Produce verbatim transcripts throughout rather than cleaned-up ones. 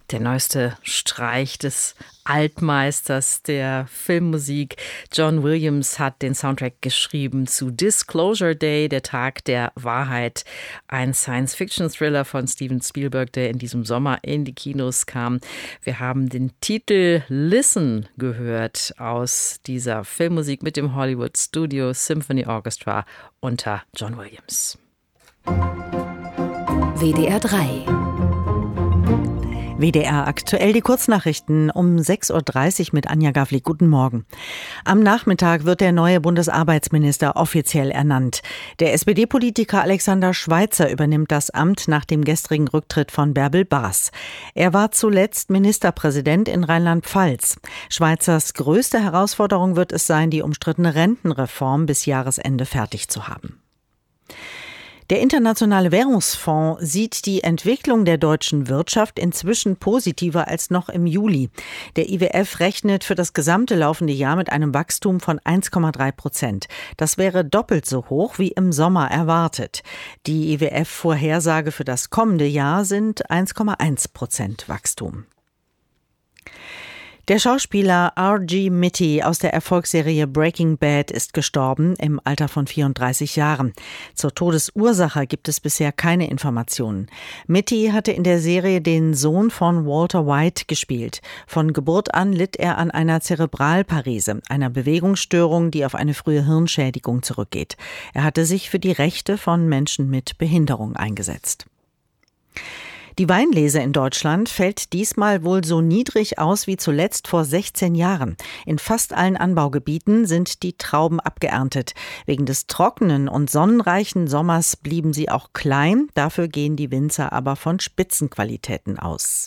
Der neueste Streich des Altmeisters der Filmmusik. John Williams hat den Soundtrack geschrieben zu Disclosure Day, der Tag der Wahrheit. Ein Science-Fiction-Thriller von Steven Spielberg, der in diesem Sommer in die Kinos kam. Wir haben den Titel Listen gehört aus dieser Filmmusik mit dem Hollywood Studio Symphony Orchestra unter John Williams. W D R drei. W D R aktuell die Kurznachrichten um sechs Uhr dreißig mit Anja Gavlik. Guten Morgen. Am Nachmittag wird der neue Bundesarbeitsminister offiziell ernannt. Der S P D-Politiker Alexander Schweitzer übernimmt das Amt nach dem gestrigen Rücktritt von Bärbel Baas. Er war zuletzt Ministerpräsident in Rheinland-Pfalz. Schweitzers größte Herausforderung wird es sein, die umstrittene Rentenreform bis Jahresende fertig zu haben. Der Internationale Währungsfonds sieht die Entwicklung der deutschen Wirtschaft inzwischen positiver als noch im Juli. Der I W F rechnet für das gesamte laufende Jahr mit einem Wachstum von eins Komma drei Prozent. Das wäre doppelt so hoch wie im Sommer erwartet. Die I W F-Vorhersage für das kommende Jahr sind eins Komma eins Prozent Wachstum. Der Schauspieler R G Mitty aus der Erfolgsserie Breaking Bad ist gestorben im Alter von vierunddreißig Jahren. Zur Todesursache gibt es bisher keine Informationen. Mitty hatte in der Serie den Sohn von Walter White gespielt. Von Geburt an litt er an einer Zerebralparese, einer Bewegungsstörung, die auf eine frühe Hirnschädigung zurückgeht. Er hatte sich für die Rechte von Menschen mit Behinderung eingesetzt. Die Weinlese in Deutschland fällt diesmal wohl so niedrig aus wie zuletzt vor sechzehn Jahren. In fast allen Anbaugebieten sind die Trauben abgeerntet. Wegen des trockenen und sonnenreichen Sommers blieben sie auch klein. Dafür gehen die Winzer aber von Spitzenqualitäten aus.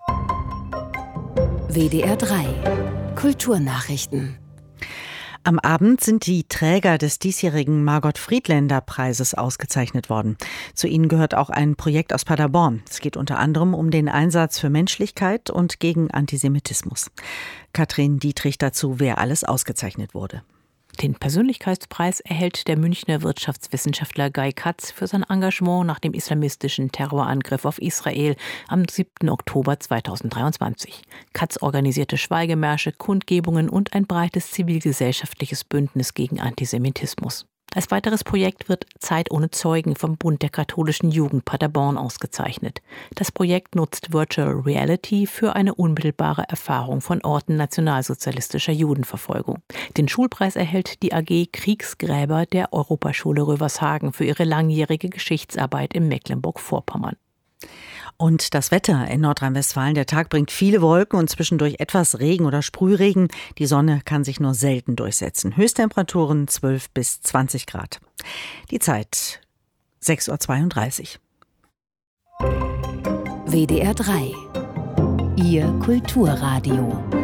W D R drei. Kulturnachrichten. Am Abend sind die Träger des diesjährigen Margot-Friedländer-Preises ausgezeichnet worden. Zu ihnen gehört auch ein Projekt aus Paderborn. Es geht unter anderem um den Einsatz für Menschlichkeit und gegen Antisemitismus. Katrin Dietrich dazu, wer alles ausgezeichnet wurde. Den Persönlichkeitspreis erhält der Münchner Wirtschaftswissenschaftler Guy Katz für sein Engagement nach dem islamistischen Terrorangriff auf Israel am siebten Oktober zweitausenddreiundzwanzig. Katz organisierte Schweigemärsche, Kundgebungen und ein breites zivilgesellschaftliches Bündnis gegen Antisemitismus. Als weiteres Projekt wird Zeit ohne Zeugen vom Bund der katholischen Jugend Paderborn ausgezeichnet. Das Projekt nutzt Virtual Reality für eine unmittelbare Erfahrung von Orten nationalsozialistischer Judenverfolgung. Den Schulpreis erhält die A G Kriegsgräber der Europaschule Rövershagen für ihre langjährige Geschichtsarbeit in Mecklenburg-Vorpommern. Und das Wetter in Nordrhein-Westfalen. Der Tag bringt viele Wolken und zwischendurch etwas Regen oder Sprühregen. Die Sonne kann sich nur selten durchsetzen. Höchsttemperaturen zwölf bis zwanzig Grad. Die Zeit sechs Uhr zweiunddreißig. W D R drei. Ihr Kulturradio.